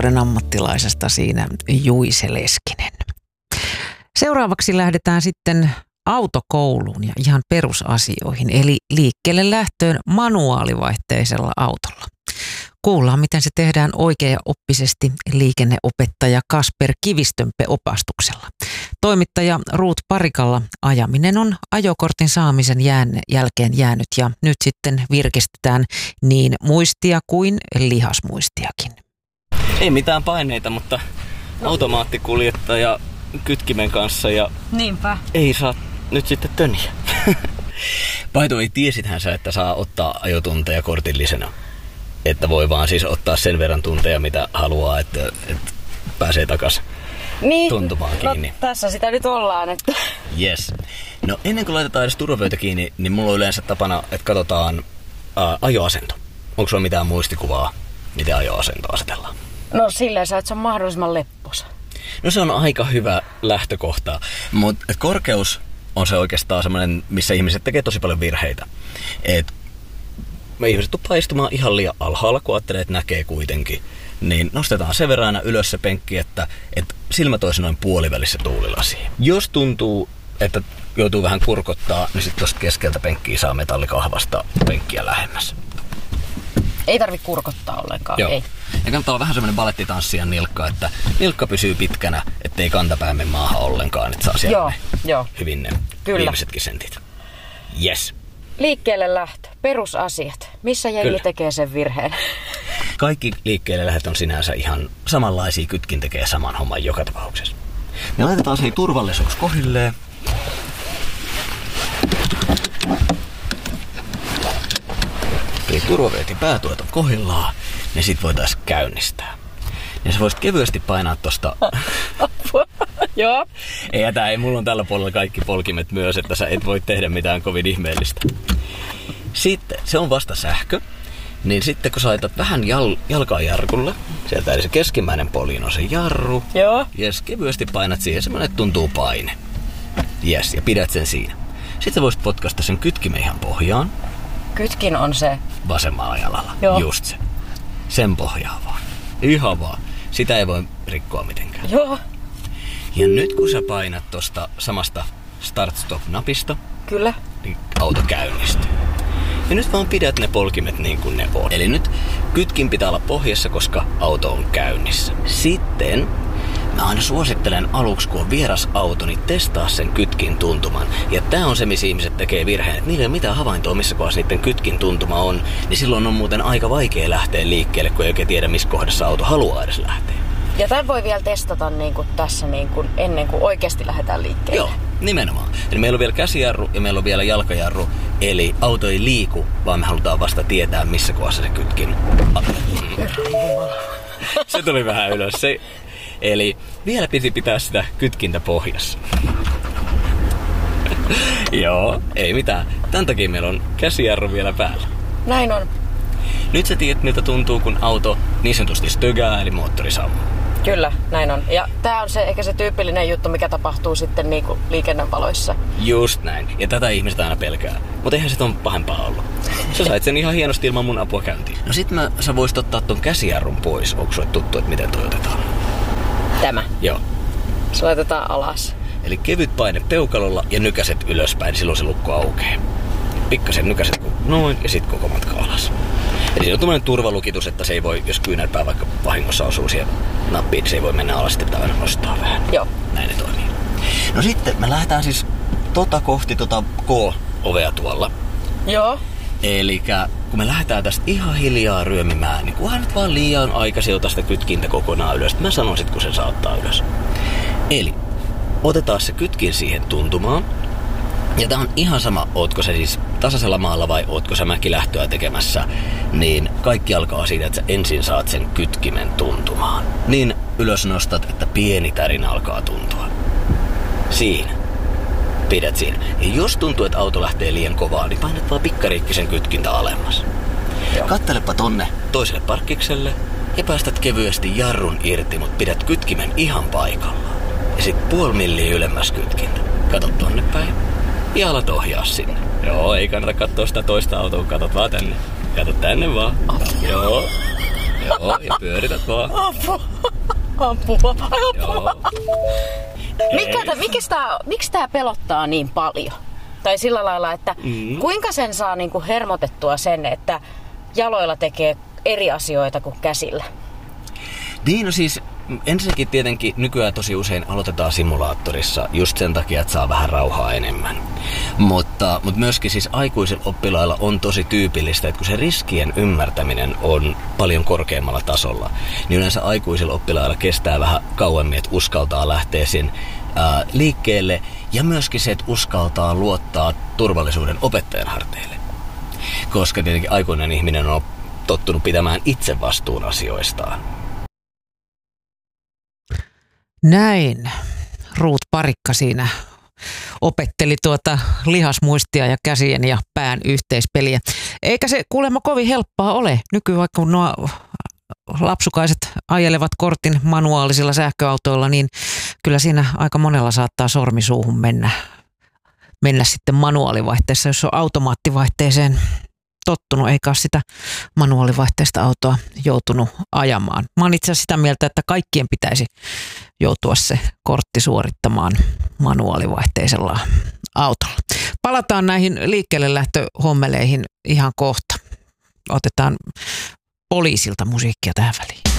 talouden ammattilaisesta siinä Juise Leskinen. Seuraavaksi lähdetään sitten autokouluun ja ihan perusasioihin, eli liikkeelle lähtöön manuaalivaihteisella autolla. Kuullaan, miten se tehdään oikeaoppisesti liikenneopettaja Kasper Kivistönpe opastuksella. Toimittaja Ruut Parikalla ajaminen on ajokortin saamisen jälkeen jäänyt ja nyt sitten virkistetään niin muistia kuin lihasmuistiakin. Ei mitään paineita, mutta automaattikuljettaja kytkimen kanssa ja niinpä. Ei saa nyt sitten töniä. Paito ei tiesithän sä, että saa ottaa ajotunteja kortillisena. Että voi vaan siis ottaa sen verran tunteja, mitä haluaa, että pääsee takas tuntumaan kiinni. No, tässä sitä nyt ollaan. Että. Yes. No ennen kuin laitetaan edes turvavöitä kiinni, niin mulla on yleensä tapana, että katsotaan ajoasento. Onko sulla mitään muistikuvaa, miten ajoasento asetellaan? No silleen että se on mahdollisimman lepposa. No se on aika hyvä lähtökohta, mutta korkeus on se oikeastaan semmoinen, missä ihmiset tekee tosi paljon virheitä. Me ihmiset tuppaa istumaan ihan liian alhaalla, kun ajattelee, että näkee kuitenkin. Niin nostetaan sen verran aina ylös se penkki, että silmät olisi noin puolivälissä tuulilasiin. Jos tuntuu, että joutuu vähän kurkottaa, niin sitten tuosta keskeltä penkkiä saa metallikahvasta penkkiä lähemmäs. Ei tarvitse kurkottaa ollenkaan. Joo. Ei. Ja kannattaa olla vähän semmoinen balettitanssijan nilkka, että nilkka pysyy pitkänä, ettei kantapää mene maahan ollenkaan, että saa siellä hyvin ne viimeisetkin sentit. Yes. Liikkeelle lähtö, perusasiat. Missä jengi tekee sen virheen? Kaikki liikkeelle lähdöt on sinänsä ihan samanlaisia, kytkin tekee saman homman joka tapauksessa. Me laitetaan se turvallisuus kohilleen. Eli turvavyöt ja päätuot on kohillaan, niin sit voitais käynnistää. Ja sä voisit kevyesti painaa tosta. Joo. Ei, mulla on tällä puolella kaikki polkimet myös, että sä et voi tehdä mitään kovin ihmeellistä. Sitten, se on vasta sähkö. Niin sitten kun sä laitat vähän jalkaa jarrulle, sieltä eli se keskimmäinen poljin on se jarru. Joo. Jes, kevyesti painat siihen semmonen, että tuntuu paine. Jes, ja pidät sen siinä. Sitten sä voisit potkaista sen kytkimen ihan pohjaan. Kytkin on se vasemmalla jalalla. Joo. Just se. Sen pohjaa vaan. Ihan vaan. Sitä ei voi rikkoa mitenkään. Joo. Ja nyt kun sä painat tosta samasta start-stop-napista, kyllä, niin auto käynnistyy. Ja nyt vaan pidät ne polkimet niin kuin ne on. Eli nyt kytkin pitää olla pohjassa, koska auto on käynnissä. Sitten mä aina suosittelen aluksi, kun on vieras auto, niin testaa sen kytkin tuntuman. Ja tää on se, missä ihmiset tekee virheen, että niillä ei ole mitään havaintoa, missä kohdassa niiden kytkin tuntuma on. Niin silloin on muuten aika vaikea lähteä liikkeelle, kun ei oikein tiedä, missä kohdassa auto haluaa edes lähteä. Ja tämän voi vielä testata niin kuin tässä niin kuin ennen kuin oikeasti lähdetään liikkeelle. Joo, nimenomaan. Eli meillä on vielä käsijarru ja meillä on vielä jalkajarru. Eli auto ei liiku, vaan me halutaan vasta tietää, missä kohdassa se kytkin. Se tuli vähän ylös. Eli vielä piti pitää sitä kytkintä pohjassa. Joo, ei mitään. Tän takia meillä on käsijarru vielä päällä. Näin on. Nyt sä tiedät, miltä tuntuu, kun auto niin sanotusti stögää, eli moottori sammuu. Kyllä, näin on. Ja tää on se ehkä se tyypillinen juttu, mikä tapahtuu sitten niinku liikennevaloissa. Just näin. Ja tätä ihmiset aina pelkää. Mutta eihän se on pahempaa ollut. Sä sait sen ihan hienosti ilman mun apua käyntiin. No sit sä voisit ottaa ton käsijarrun pois. Onko sulle tuttu, että miten toi otetaan? Tämä? Joo. Se laitetaan alas. Eli kevyt paine peukalolla ja nykäset ylöspäin, silloin se lukko aukeaa. Pikkasen nykäset noin ja sit koko matka alas. Eli se on tommoinen turvalukitus, että se ei voi, jos kyynärpää vaikka vahingossa osuu siihen nappiin, se ei voi mennä alas, sitten pitää aina nostaa vähän. Joo. Näin ne toimii. No sitten me lähdetään siis kohti K-ovea tuolla. Joo. Elikkä kun me lähdetään tästä ihan hiljaa ryömimään, niin kunhan nyt vaan liian aikaisin ota sitä kytkintä kokonaan ylös. Mä sanon sit, kun sen saattaa ylös. Eli otetaan se kytkin siihen tuntumaan. Ja tää on ihan sama, ootko se siis tasaisella maalla vai ootko sä mäkilähtöä tekemässä, niin kaikki alkaa siitä, että sä ensin saat sen kytkimen tuntumaan. Niin ylös nostat, että pieni tärinä alkaa tuntua. Siinä. Pidät siinä. Ja jos tuntuu, että auto lähtee liian kovaa, niin painat vaan pikkariikkisen kytkintä alemmas. Joo. Kattelepa tonne toiselle parkkikselle ja päästät kevyesti jarrun irti, mutta pidät kytkimen ihan paikallaan. Ja sit puoli milliä ylemmäs kytkintä. Kato tonne päin. Ja alat ohjaa sinne. Joo, ei kannata katsoa sitä toista autoa, katot vaan tänne. Kato tänne vaan. Joo. Joo, ja pyörität vaan. Apua. Joo. Miksi tää pelottaa niin paljon? Tai sillä lailla, että kuinka sen saa niinku hermotettua sen, että jaloilla tekee eri asioita kuin käsillä? Niin, no siis ensinnäkin tietenkin nykyään tosi usein aloitetaan simulaattorissa just sen takia, että saa vähän rauhaa enemmän. Mutta myöskin siis aikuisilla oppilailla on tosi tyypillistä, että kun se riskien ymmärtäminen on paljon korkeammalla tasolla, niin yleensä aikuisilla oppilailla kestää vähän kauemmin, että uskaltaa lähteä sen liikkeelle ja myöskin se, että uskaltaa luottaa turvallisuuden opettajan harteille. Koska tietenkin aikuinen ihminen on tottunut pitämään itse vastuun asioistaan. Näin. Ruut Parikka siinä opetteli lihasmuistia ja käsien ja pään yhteispeliä. Eikä se kuulemma kovin helppoa ole. Nykyään kun nuo lapsukaiset ajelevat kortin manuaalisilla sähköautoilla, niin kyllä siinä aika monella saattaa sormi suuhun mennä sitten manuaalivaihteessa, jos on automaattivaihteeseen tottunut, eikä ole sitä manuaalivaihteista autoa joutunut ajamaan. Mä oon itse asiassa sitä mieltä, että kaikkien pitäisi joutua se kortti suorittamaan manuaalivaihteisella autolla. Palataan näihin liikkeelle lähtöhommeleihin ihan kohta. Otetaan Poliisilta musiikkia tähän väliin.